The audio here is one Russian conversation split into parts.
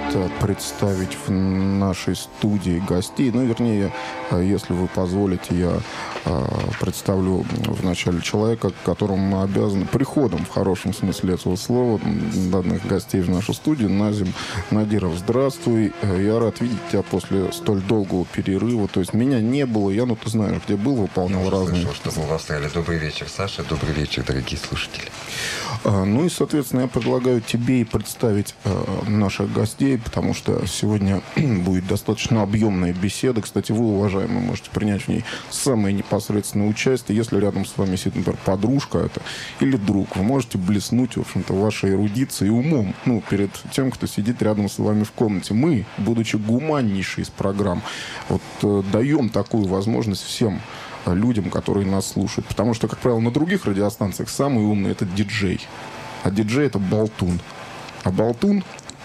представить в нашей студии гостей. Ну, вернее, если вы позволите, я представлю вначале человека, которому мы обязаны приходом, в хорошем смысле этого слова, данных гостей в нашу студию. Назим Надиров, здравствуй. Я рад видеть тебя после столь долгого перерыва. То есть меня не было, я, ты знаешь, где был, выполнял разные... Слышал, что был в Австралии. Добрый вечер, Саша. Добрый вечер, дорогие слушатели. Ну и, соответственно, я предлагаю тебе и представить наших гостей, потому что сегодня будет достаточно объемная беседа. Кстати, вы, уважаемые, можете принять в ней самое непосредственное участие. Если рядом с вами сидит, например, подружка это, или друг, вы можете блеснуть, в общем-то, вашей эрудицией и умом, перед тем, кто сидит рядом с вами в комнате. Мы, будучи гуманнейшей из программ, даем такую возможность всем людям, которые нас слушают. Потому что, как правило, на других радиостанциях самый умный — это диджей. А диджей — это болтун. А болтун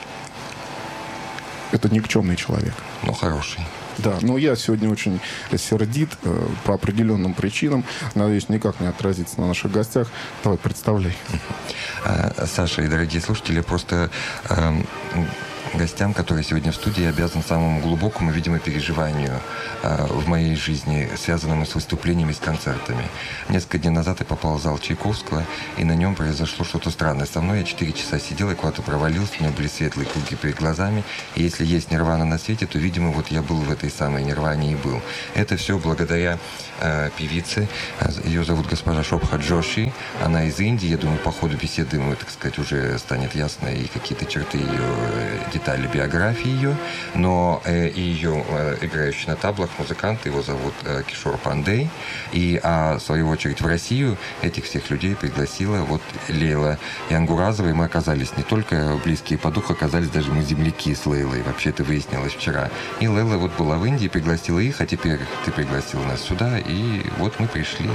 — это никчемный человек. Но хороший. Да, но я сегодня очень сердит по определенным причинам. Надеюсь, никак не отразится на наших гостях. Давай, представляй. Саша и дорогие слушатели, просто... гостям, которые сегодня в студии, обязан самому глубокому, видимо, переживанию в моей жизни, связанному с выступлениями, с концертами. Несколько дней назад я попал в зал Чайковского, и на нем произошло что-то странное. Со мной я 4 часа сидел и куда-то провалился, у меня были светлые круги перед глазами, и если есть нирвана на свете, то, видимо, я был в этой самой нирване и был. Это все благодаря певице. Ее зовут госпожа Шобха Джоши. Она из Индии. Я думаю, по ходу беседы, так сказать, уже станет ясно и какие-то черты ее детали биографии ее, но и ее играющий на таблах музыкант, его зовут Кишор Пандей, и в свою очередь в Россию этих всех людей пригласила Лейла Янгуразова, и мы оказались не только близкие по духу, оказались даже мы земляки с Лейлой, вообще это выяснилось вчера. И Лейла была в Индии, пригласила их, а теперь ты пригласил нас сюда, и мы пришли.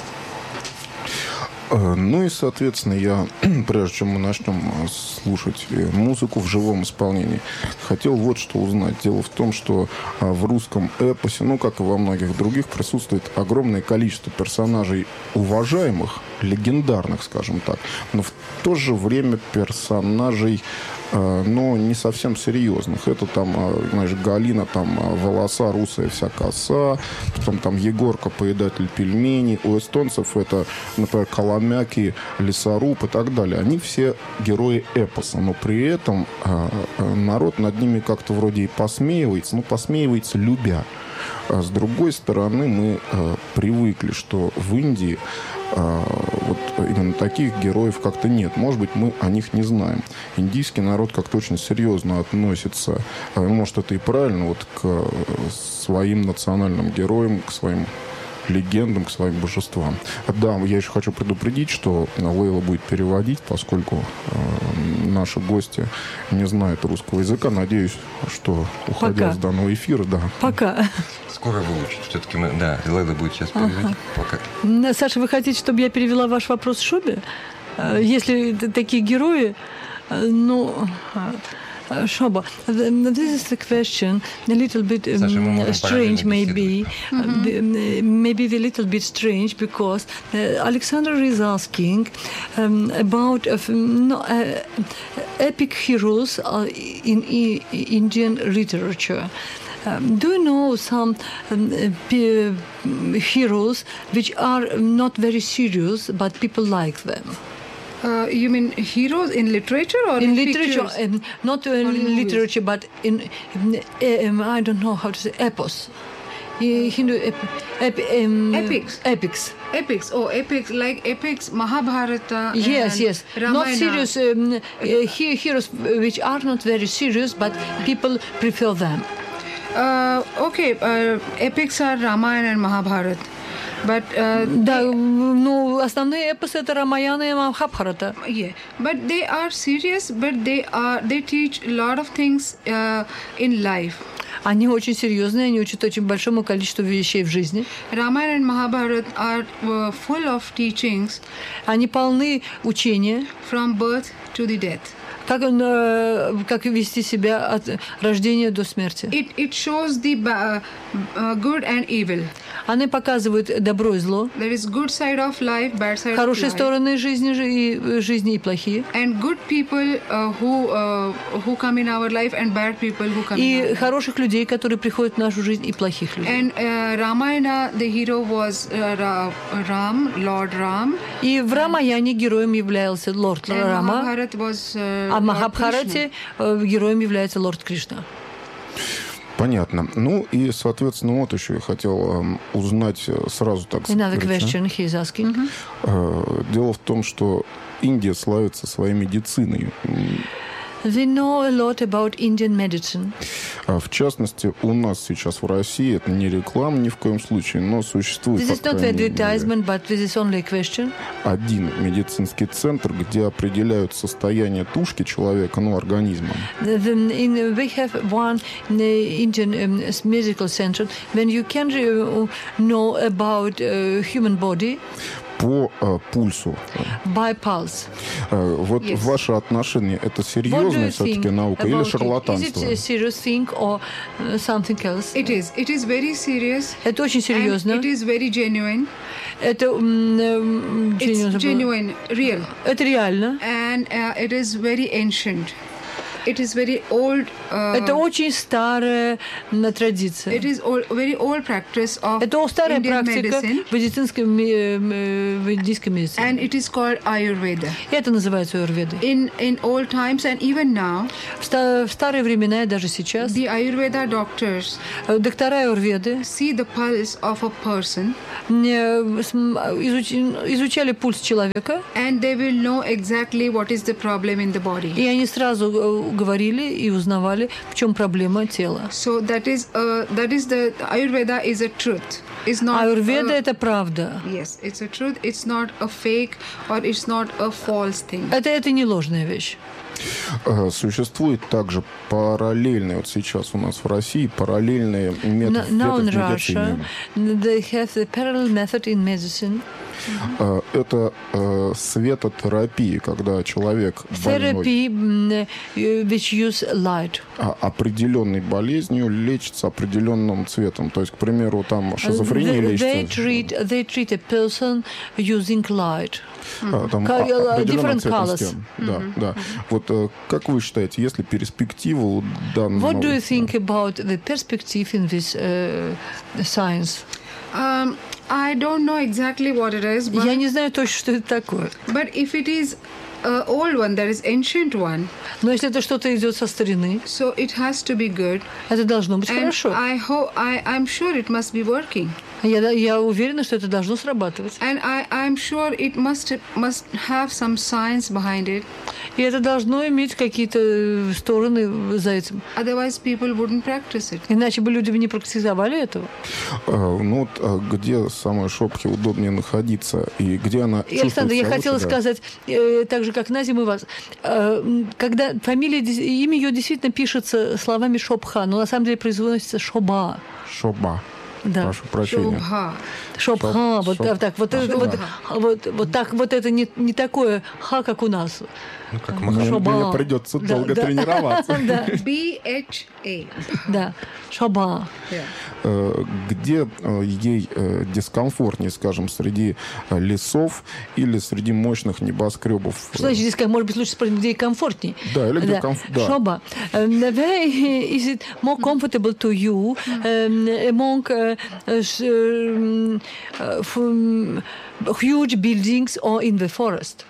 Ну и, соответственно, я, прежде чем мы начнем слушать музыку в живом исполнении, хотел что узнать. Дело в том, что в русском эпосе, как и во многих других, присутствует огромное количество персонажей уважаемых, легендарных, скажем так, но в то же время персонажей, не совсем серьезных. Это Галина, волоса, русая вся коса, потом Егорка, поедатель пельменей. У эстонцев это, например, Коломяки, лесоруб и так далее. Они все герои эпоса, но при этом народ над ними как-то вроде и посмеивается, посмеивается любя. А с другой стороны, мы привыкли, что в Индии именно таких героев как-то нет. Может быть, мы о них не знаем. Индийский народ как-то очень серьезно относится, может, это и правильно, к своим национальным героям, к своим легендам, к своим божествам. Да, я еще хочу предупредить, что Лейла будет переводить, поскольку наши гости не знают русского языка. Надеюсь, что, уходя с данного эфира, Пока. Скоро выучат. Все-таки Лейла будет сейчас переводить. Пока. Саша, вы хотите, чтобы я перевела ваш вопрос Шобе? Если такие герои, Shoba, this is the question, a little bit strange maybe, maybe a little bit strange because Alexander is asking about epic heroes in Indian literature. Do you know some heroes which are not very serious, but people like them? You mean heroes in literature or in literature? Not in literature, but in I don't know how to say epos. Hindu epics. Epics. Oh, epics like epics, Mahabharata. Yes. Ramayana. Not serious heroes which are not very serious, but people prefer them. Epics are Ramayana and Mahabharata. But основные эпосы это Рамаяна и Махабхарата. Yeah, but they are serious, but they teach a lot of things in life. Они очень серьезные, они учат очень большому количеству вещей в жизни. Ramayana and Mahabharata are full of teachings. Они полны учения. From birth to the death. как вести себя от рождения до смерти. It shows the good and evil. Они показывают добро и зло. There is good side of life, bad side Хорошие of life. стороны жизни и плохие. And good people who come in our life and bad people who come in our И life. хороших людей, которые приходят в нашу жизнь, и плохих людей. And Ramayana, the hero was Ram, Lord Ram. И в Рамаяне героем являлся лорд And Рама, Mahabharata was а в Lord Махабхарате героем является лорд Кришна. Понятно. Ну и, соответственно, вот еще я хотел узнать сразу так Another сказать, question he is asking. Дело в том, что Индия славится своей медициной. We know a lot about Indian medicine. В частности, у нас сейчас в России, это не реклама ни в коем случае, но существует, This is по not крайней мере, advertisement, but this is only a question. один медицинский центр, где определяют состояние тушки человека, ну, организма. We have one Indian medical center when you can know about human body По пульсу. by pulse. Вот Yes. ваше отношение, это What do серьезная you все-таки think наука или about it? Is шарлатанство? it a serious thing or something else? It is very serious. Это очень And серьезно. it is very genuine. Это It's genuine, real. Это реально. And it is very ancient. It is very old. Это очень старая традиция. It is very old practice of Это старая Indian практика medicine. в индийской медицине. And it is called Ayurveda. Это называется аюрведой. In old times and even now, В старые времена и даже сейчас the Ayurveda doctors доктора аюрведы see the pulse of a person изучали пульс человека, and they will know exactly what is the problem in the body. и они сразу говорили и узнавали, в чем проблема тела. So that is the Ayurveda is a truth. It's not Аюрведа – это правда. yes, it's a truth. It's not a fake or it's not a false thing. Это не ложная вещь. Существует также параллельные, вот сейчас у нас в России, параллельные методы Now in в Russia, медицине. they have the parallel method in medicine. Это светотерапия, когда человек больной Therapy which use light. определенной болезнью лечится определенным цветом. То есть, к примеру, там шизофрения They лечится. treat a person using light. Там Different определенным цветом colors. стен. Да, да. Вот как вы считаете, есть ли перспектива у данного... What do you think about the perspective in this science? I don't know exactly what it is, Я не знаю точно, что это такое. but if it is an old one, that is ancient one, Но если это что-то идет со старины, so it has to be good. это должно быть And хорошо. I'm sure it must be working. Я уверена, что это должно срабатывать. And I'm sure it must have some science behind it. И это должно иметь какие-то стороны за этим. Otherwise, people wouldn't practice it. Иначе бы люди не практиковали этого. Ну вот где самой шопке удобнее находиться и где она И, Александр, я чувствует себя хотела лучше, да? сказать, так же, как Назим и вас, когда имя ее действительно пишется словами Шопха, но на самом деле произносится Шоба. Шоба. Да. Прошу прощения. Shobha. Шопха, вот так, вот это не такое ха, как у нас. Ну, как Мне Шоба. придется Да, долго да. тренироваться. Да, BHA. да, Шоба. Где ей дискомфортнее, скажем, среди лесов или среди мощных небоскребов? Что значит здесь, может быть, лучше спросить, где комфортнее? Да, или где да. Шоба. Where is it more comfortable to you among huge buildings or in the forest?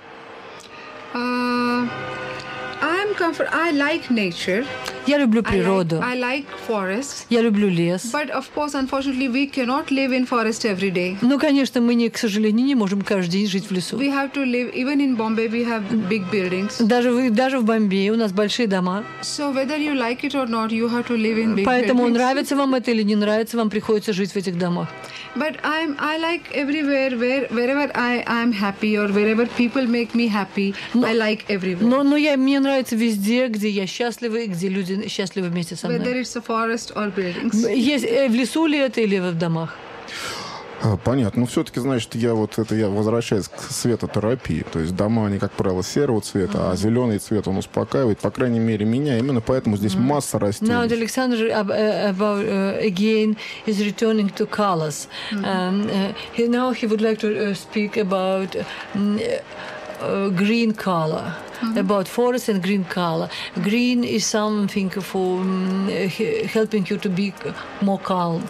I like nature. Я люблю природу. I like forests. Я люблю лес. But of course, unfortunately, we cannot live in forest every day. Ну, конечно, мы, к сожалению, не можем каждый день жить в лесу. We have to live, even in Bombay, we have big buildings. Даже в Бомбее у нас большие дома. So whether you like it or not, you have to live in big Поэтому buildings. нравится вам это или не нравится, вам приходится жить в этих домах. But I like everywhere, wherever I'm happy or wherever people make me happy, I like everywhere. Но мне нравится везде, где я счастлива и где люди счастливы вместе со Whether мной. it's a forest or buildings. Есть в лесу ли это или в домах? Понятно. Но все-таки, значит, я возвращаюсь к светотерапии. То есть дома, они, как правило, серого цвета, а зеленый цвет, он успокаивает. По крайней мере, меня. Именно поэтому здесь масса растений. Now, Alexander again is returning to colors. Now he would like to speak about green color. About forest and green color. Green is something for helping you to be more calm.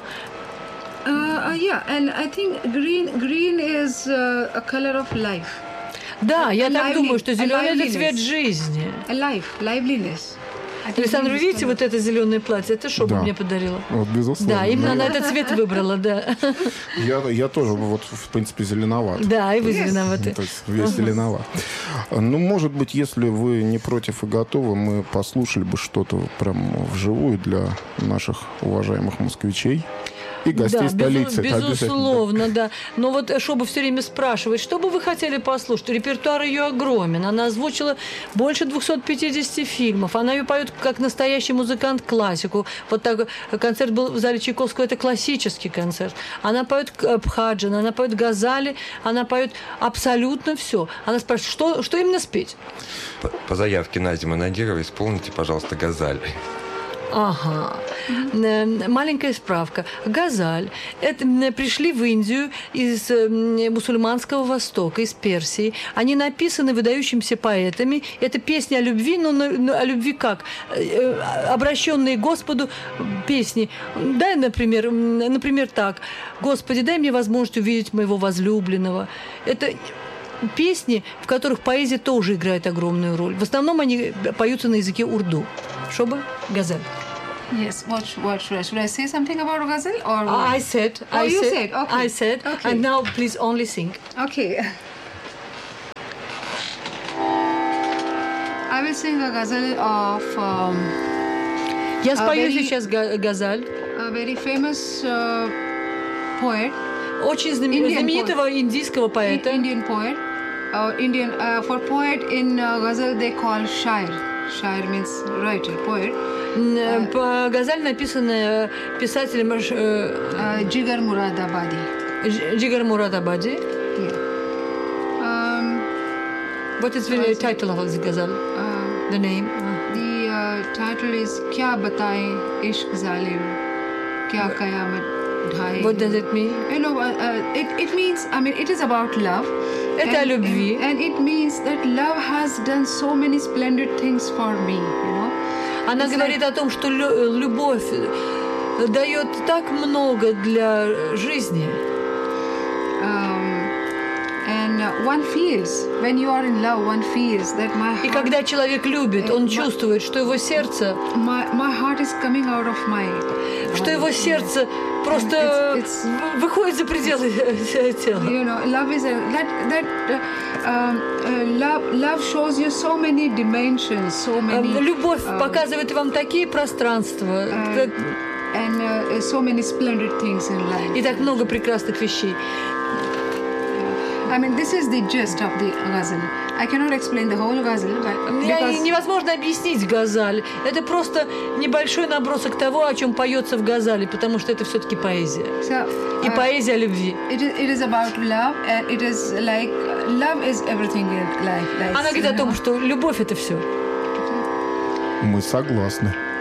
Yeah, and I think green is a color of life. Да, я так думаю, что зеленый это цвет жизни. Liveliness. Александр, вы видите вот это зеленое платье? Это Шоба мне подарила. Вот, безусловно. Да, именно она этот цвет выбрала, да. Я тоже, вот, в принципе, зеленоват. Да, и вы зеленоваты. То есть весь зеленоват. Ну, может быть, если вы не против и готовы, мы послушали бы что-то прям вживую для наших уважаемых москвичей. И гостей столицы. Безусловно, да. Но вот Шоба все время спрашивает, что бы вы хотели послушать? Репертуар ее огромен. Она озвучила больше 250 фильмов. Она ее поет как настоящий музыкант классику. Вот так концерт был в зале Чайковского. Это классический концерт. Она поет Бхаджан, она поет газали, она поет абсолютно все. Она спрашивает, что именно спеть? По заявке Назима Надирова исполните, пожалуйста, газаль. Ага. Маленькая справка. Газаль. Это пришли в Индию из мусульманского Востока, из Персии. Они написаны выдающимися поэтами. Это песни о любви, но о любви как? Обращенные к Господу песни. Дай, например, так. Господи, дай мне возможность увидеть моего возлюбленного. Это песни, в которых поэзия тоже играет огромную роль. В основном они поются на языке урду. Шоба, газаль. Yes. What should I say something about ghazal or? I said. You said. Okay. I said. Okay. And now please only sing. Okay. I will sing a ghazal of. Я спою сейчас газаль. A very famous poet. Очень знаменитого индийского поэта. Indian poet. For poet in ghazal they call shair. Shair means writer, poet. Газаль написанная писателем Jigar Muradabadi. Jigar Muradabadi. Yeah. What is the title of the ghazal? The name? The title is Kya Bataye Ishq Zalim Kya Qayamat Dhai. What does it mean? You know, it means, it is about love. Это о любви. And it means that love has done so many splendid things for me, you know. Она говорит о том, что любовь дает так много для жизни. And one feels, when you are in love, one feels that my heart. И когда человек любит, он чувствует, что его сердце. My heart is coming out of my. Что его сердце просто выходит за пределы тела. You know, love is love shows you so many dimensions, so many. Любовь показывает вам такие пространства. And so many splendid things in life. И так много прекрасных вещей. This is the gist of the ghazal. I cannot explain the whole ghazal, but невозможно объяснить газаль. Это просто небольшой набросок того, о чем поется в газали, потому что это все-таки поэзия. И поэзия любви. It is about love, and it is like love is everything in life. Она говорит о том, что любовь это все. Мы согласны.